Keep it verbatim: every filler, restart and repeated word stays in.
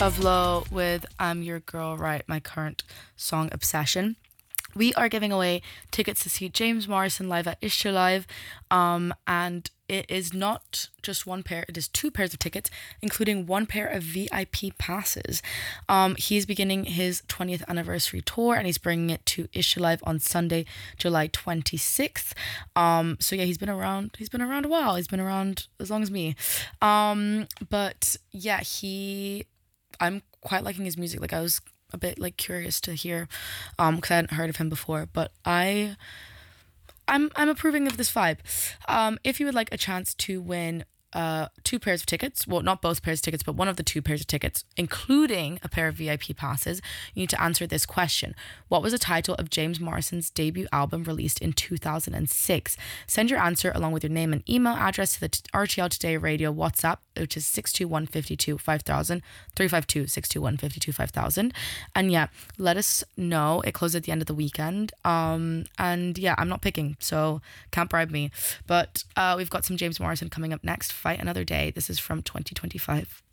of Low with I'm Your Girl, Right? My current song obsession. We are giving away tickets to see James Morrison live at Isha Live. Um, and it is not just one pair, it is two pairs of tickets, including one pair of V I P passes. Um, he's beginning his twentieth anniversary tour and he's bringing it to Isha Live on Sunday, July twenty-sixth. Um, so yeah, he's been around, he's been around a while. He's been around as long as me. Um, but yeah, he, I'm quite liking his music. Like I was a bit like curious to hear um because I hadn't heard of him before, but I I'm I'm approving of this vibe. Um if you would like a chance to win uh two pairs of tickets, well, not both pairs of tickets, but one of the two pairs of tickets, including a pair of V I P passes, you need to answer this question. What was the title of James Morrison's debut album released in two thousand six? Send your answer along with your name and email address to the R T L Today Radio WhatsApp, which is six two one, five two, five thousand, three five two, six two one, five two, five thousand. And yeah, let us know. It closes at the end of the weekend. Um, and yeah, I'm not picking, so can't bribe me. But uh, we've got some James Morrison coming up next. Fight Another Day. This is from twenty twenty-five.